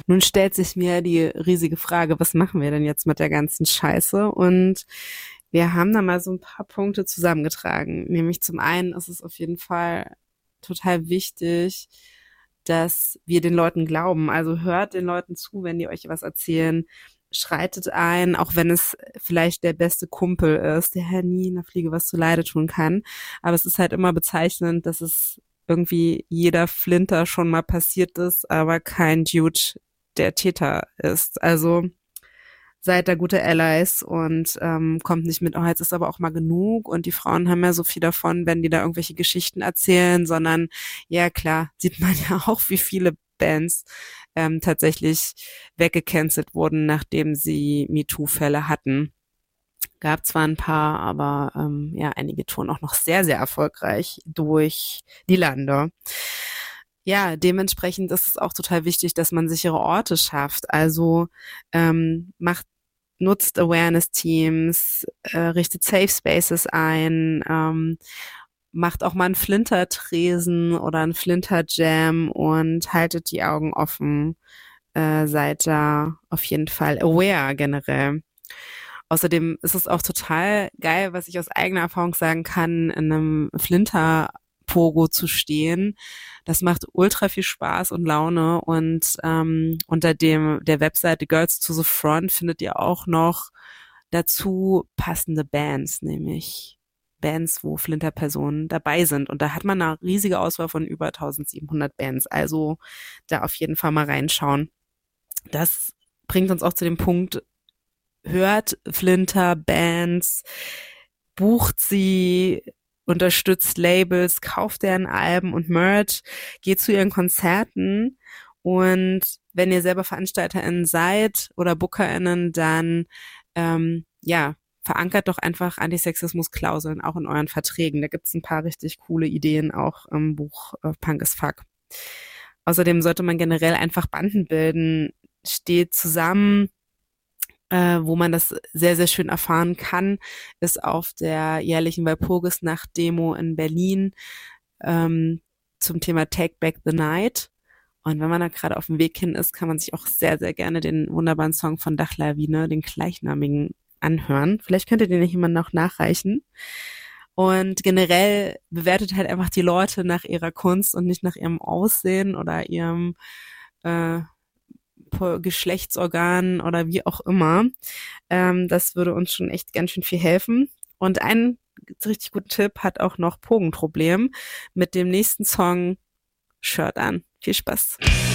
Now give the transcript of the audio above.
Nun stellt sich mir die riesige Frage, was machen wir denn jetzt mit der ganzen Scheiße? Und wir haben da mal so ein paar Punkte zusammengetragen. Nämlich zum einen ist es auf jeden Fall total wichtig, dass wir den Leuten glauben. Also hört den Leuten zu, wenn die euch was erzählen. Schreitet ein, auch wenn es vielleicht der beste Kumpel ist, der nie einer Fliege was zuleide tun kann. Aber es ist halt immer bezeichnend, dass es irgendwie jeder Flinter schon mal passiert ist, aber kein Dude der Täter ist. Also seid da gute Allies und kommt nicht mit, oh, jetzt ist aber auch mal genug und die Frauen haben ja so viel davon, wenn die da irgendwelche Geschichten erzählen, sondern ja klar, sieht man ja auch, wie viele Bands tatsächlich weggecancelt wurden, nachdem sie MeToo-Fälle hatten. Gab zwar ein paar, aber ja, einige touren auch noch sehr, sehr erfolgreich durch die Lande. Ja, dementsprechend ist es auch total wichtig, dass man sichere Orte schafft. Also nutzt Awareness-Teams, richtet Safe Spaces ein, macht auch mal einen Flintertresen oder einen Flinter-Jam und haltet die Augen offen. Seid da auf jeden Fall aware generell. Außerdem ist es auch total geil, was ich aus eigener Erfahrung sagen kann, in einem Flinter-Pogo zu stehen. Das macht ultra viel Spaß und Laune und unter der Webseite Girls to the Front findet ihr auch noch dazu passende Bands, nämlich Bands, wo Flinter-Personen dabei sind. Und da hat man eine riesige Auswahl von über 1700 Bands. Also da auf jeden Fall mal reinschauen. Das bringt uns auch zu dem Punkt, hört Flinter-Bands, bucht sie, unterstützt Labels, kauft deren Alben und Merch, geht zu ihren Konzerten und wenn ihr selber VeranstalterInnen seid oder BookerInnen, dann ja, verankert doch einfach Antisexismus-Klauseln auch in euren Verträgen. Da gibt's ein paar richtig coole Ideen auch im Buch Punk is Fuck. Außerdem sollte man generell einfach Banden bilden, steht zusammen, wo man das sehr, sehr schön erfahren kann, ist auf der jährlichen Walpurgisnacht-Demo in Berlin zum Thema Take Back the Night. Und wenn man da gerade auf dem Weg hin ist, kann man sich auch sehr, sehr gerne den wunderbaren Song von Dachlawine, den gleichnamigen, anhören. Vielleicht könnt ihr den jemand noch nachreichen. Und generell bewertet halt einfach die Leute nach ihrer Kunst und nicht nach ihrem Aussehen oder ihrem Geschlechtsorgan oder wie auch immer. Das würde uns schon echt ganz schön viel helfen. Und einen richtig guten Tipp hat auch noch Pogenproblem mit dem nächsten Song Shirt an. Viel Spaß.